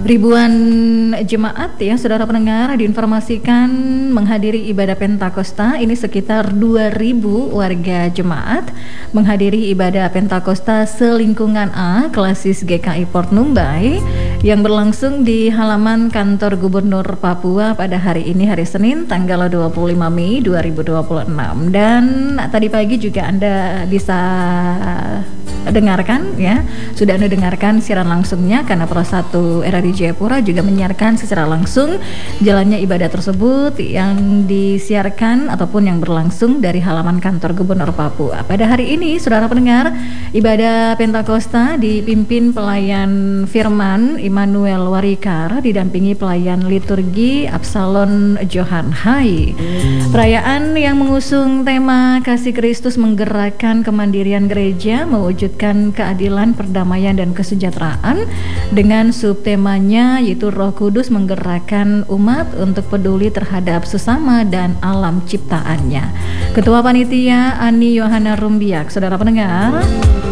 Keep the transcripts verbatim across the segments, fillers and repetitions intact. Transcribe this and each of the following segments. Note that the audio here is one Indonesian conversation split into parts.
Ribuan jemaat ya saudara pendengar diinformasikan menghadiri ibadah Pentakosta. Ini sekitar dua ribu warga jemaat menghadiri ibadah Pentakosta selingkungan A Klasis G K I Port Numbai yang berlangsung di halaman kantor Gubernur Papua pada hari ini, hari Senin tanggal dua puluh lima Mei dua ribu dua puluh enam. Dan tadi pagi juga Anda bisa dengarkan ya, sudah Anda dengarkan siaran langsungnya karena Pro satu R R I Jayapura juga menyiarkan secara langsung jalannya ibadah tersebut yang disiarkan ataupun yang berlangsung dari halaman kantor Gubernur Papua. Pada hari ini saudara pendengar, ibadah Pentakosta dipimpin pelayan firman Immanuel Warikar didampingi pelayan liturgi Absalon Johan Hai. Perayaan yang mengusung tema Kasih Kristus menggerakkan kemandirian gereja, mewujudkan keadilan, perdamaian dan kesejahteraan dengan subtemanya yaitu Roh Kudus menggerakkan umat untuk peduli terhadap sesama dan alam ciptaannya. Ketua Panitia Ani Yohana Rumbiak, saudara pendengar,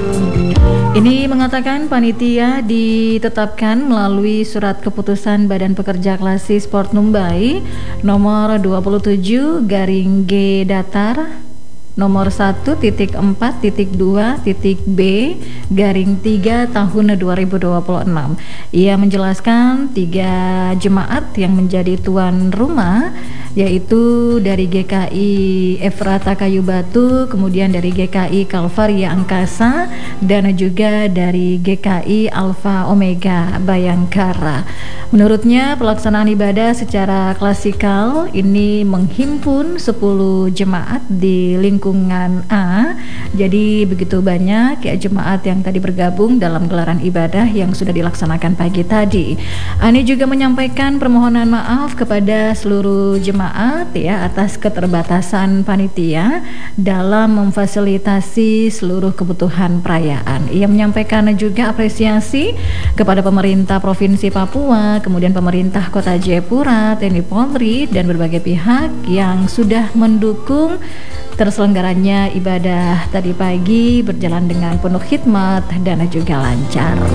ini mengatakan panitia ditetapkan melalui surat keputusan Badan Pekerja Klasis Port Numbai nomor dua puluh tujuh garing G datar nomor satu titik empat titik dua titik B garing tiga tahun dua ribu dua puluh enam. Ia menjelaskan tiga jemaat yang menjadi tuan rumah yaitu dari G K I Efrata Kayu Batu, kemudian dari G K I Kalvaria Angkasa, dan juga dari G K I Alfa Omega Bayangkara. Menurutnya pelaksanaan ibadah secara klasikal ini menghimpun sepuluh jemaat di lingkungan A. Jadi begitu banyak ya jemaat yang tadi bergabung dalam gelaran ibadah yang sudah dilaksanakan pagi tadi. Ani juga menyampaikan permohonan maaf kepada seluruh jemaat ya atas keterbatasan panitia dalam memfasilitasi seluruh kebutuhan perayaan. Ia menyampaikan juga apresiasi kepada pemerintah Provinsi Papua, kemudian pemerintah Kota Jayapura, T N I Polri dan berbagai pihak yang sudah mendukung terselenggaranya ibadah tadi pagi berjalan dengan penuh hikmat dan juga lancar.